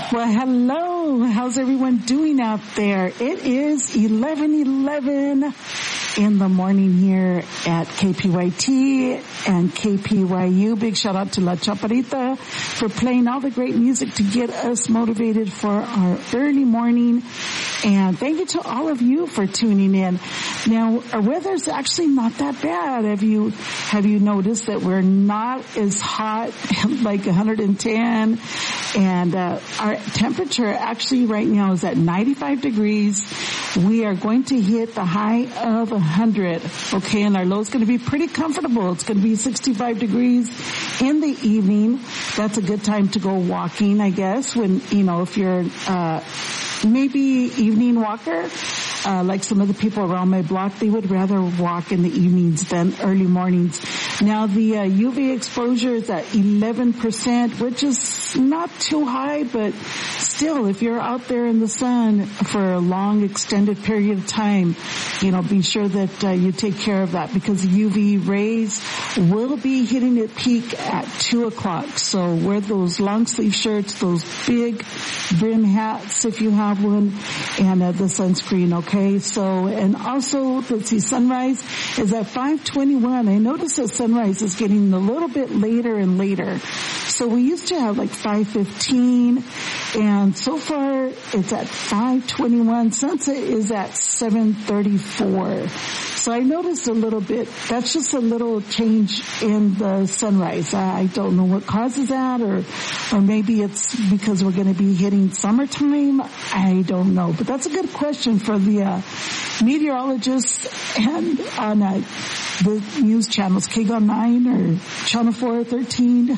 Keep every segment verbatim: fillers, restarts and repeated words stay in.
Well, hello. How's everyone doing out there? It is eleven eleven in the morning here at K P Y T and K P Y U. Big shout out to La Chaparrita for playing all the great music to get us motivated for our early morning. And thank you to all of you for tuning in. Now, our weather's actually not that bad. Have you, have you noticed that we're not as hot, like one hundred ten? And, uh, our temperature actually right now is at ninety-five degrees. We are going to hit the high of one hundred. Okay. And our low is going to be pretty comfortable. It's going to be sixty-five degrees in the evening. That's a good time to go walking, I guess, when, you know, if you're, uh, maybe evening walker, uh, like some of the people around my block, they would rather walk in the evenings than early mornings. Now the uh, U V exposure is at eleven percent, which is not too high, but still, if you're out there in the sun for a long extended period of time, you know, be sure that uh, you take care of that, because U V rays will be hitting its peak at two o'clock. So wear those long sleeve shirts, those big brim hats if you have one, and uh, the sunscreen, okay? So, and also, let's see, sunrise is at five twenty-one. I noticed that sunrise is getting a little bit later and later. So we used to have like five fifteen, and so far it's at five twenty-one. Sunset is at seven thirty-four. So I noticed a little bit, that's just a little change in the sunrise. I don't know what causes that, or or maybe it's because we're going to be hitting summertime. I don't know. But that's a good question for the uh, meteorologists and on uh, the news channels, K G O nine or Channel four thirteen.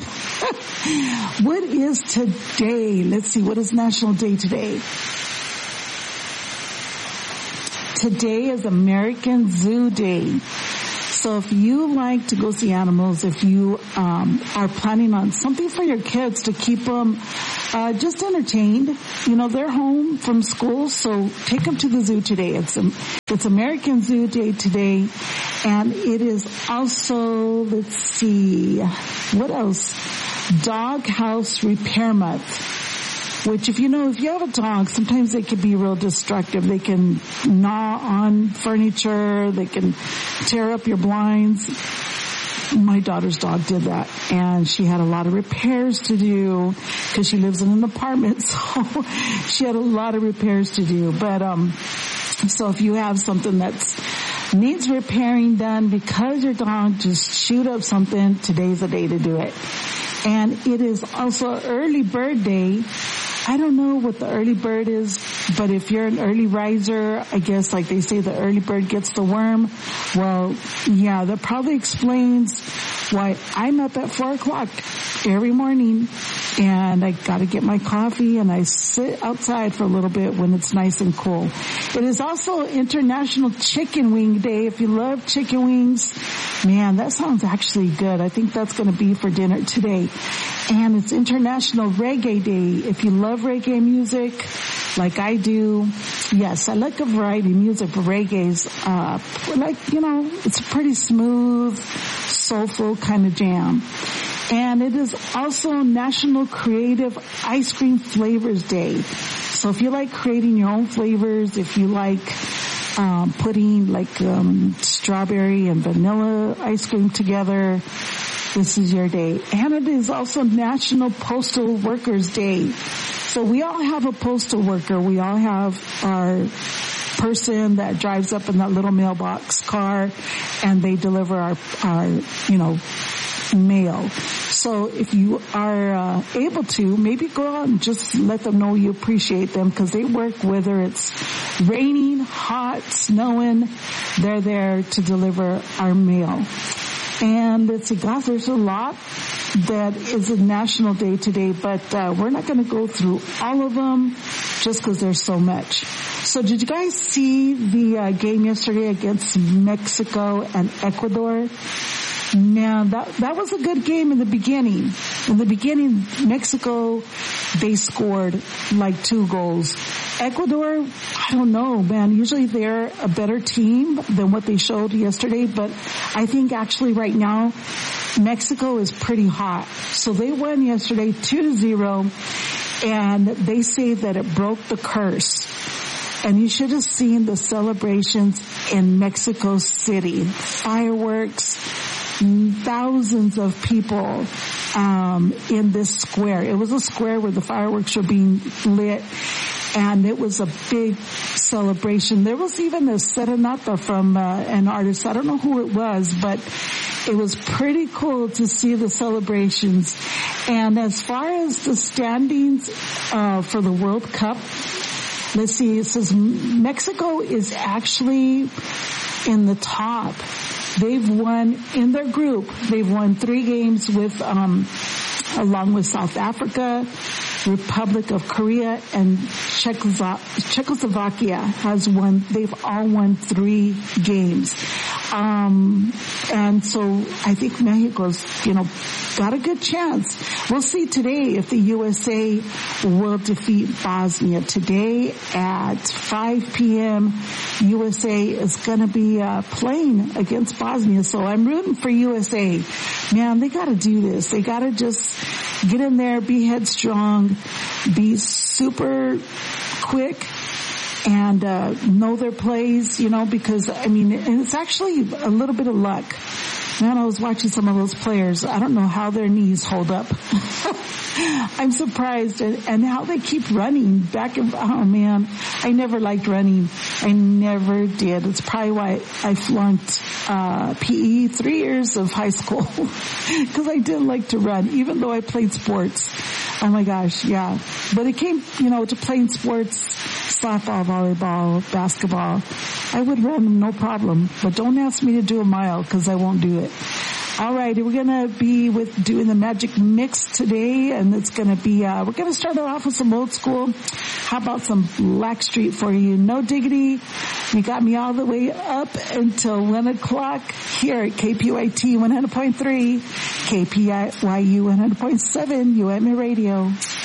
What is today? Let's see, what is National Day today? Today is American Zoo Day. So if you like to go see animals, if you um are planning on something for your kids to keep them uh just entertained, you know, they're home from school, so take them to the zoo today. It's um, it's American Zoo Day today, and it is also, let's see, what else? Dog House Repair Month. Which, if you know, if you have a dog, sometimes they can be real destructive. They can gnaw on furniture. They can tear up your blinds. My daughter's dog did that, and she had a lot of repairs to do because she lives in an apartment, so she had a lot of repairs to do. But, um, so if you have something that's needs repairing done because your dog just chewed up something, today's the day to do it. And it is also early bird day. I don't know what the early bird is, but if you're an early riser, I guess like they say the early bird gets the worm. Well, yeah, that probably explains why I'm up at four o'clock every morning, and I gotta get my coffee and I sit outside for a little bit when it's nice and cool. It is also International Chicken Wing Day. If you love chicken wings, man, that sounds actually good. I think that's gonna be for dinner today. And it's International Reggae Day. If you love reggae music, like I do, yes, I like a variety of music, but reggae's, uh, like, you know, it's a pretty smooth, soulful kind of jam. And it is also National Creative Ice Cream Flavors Day. So if you like creating your own flavors, if you like um, putting like um, strawberry and vanilla ice cream together, this is your day. And it is also National Postal Workers Day. So we all have a postal worker. We all have our person that drives up in that little mailbox car, and they deliver our, our, you know, mail. So if you are uh, able to, maybe go out and just let them know you appreciate them, because they work whether it's raining, hot, snowing, they're there to deliver our mail. And let's see, God, there's a lot that is a national day today, but uh, we're not going to go through all of them just because there's so much. So did you guys see the uh, game yesterday against Mexico and Ecuador? Now, that, that was a good game in the beginning. In the beginning, Mexico, they scored like two goals. Ecuador, I don't know, man. Usually they're a better team than what they showed yesterday, but I think actually right now, Mexico is pretty hot. So they won yesterday two to zero. And they say that it broke the curse. And you should have seen the celebrations in Mexico City. Fireworks, thousands of people um in this square. It was a square where the fireworks were being lit, and it was a big celebration. There was even a serenata from uh, an artist. I don't know who it was, but it was pretty cool to see the celebrations. And as far as the standings uh for the World Cup, let's see, it says Mexico is actually in the top. They've won, in their group, they've won three games with, um, along with South Africa, Republic of Korea, and Czechoslovakia has won, they've all won three games. Um, and so I think Mexico's, you know, got a good chance. We'll see today if the U S A will defeat Bosnia. Today at five p.m., U S A is going to be uh, playing against Bosnia. So I'm rooting for U S A. Man, they got to do this. They got to just get in there, be headstrong, be super quick, and uh know their plays, you know, because, I mean, and it's actually a little bit of luck. Man, I was watching some of those players. I don't know how their knees hold up. I'm surprised, and, and how they keep running back and, oh man, I never liked running. I never did. It's probably why I flunked uh P E three years of high school, because I didn't like to run, even though I played sports. Oh my gosh, yeah. But it came, you know, to playing sports, softball, volleyball, basketball, I would run no problem. But don't ask me to do a mile, because I won't do it. All right, we're going to be with doing the Magic Mix today, and it's going to be, uh, we're going to start it off with some old school. How about some Blackstreet for you? No Diggity. You got me all the way up until one o'clock here at K P Y T one hundred point three, K P Y U one hundred point seven, U M A Radio.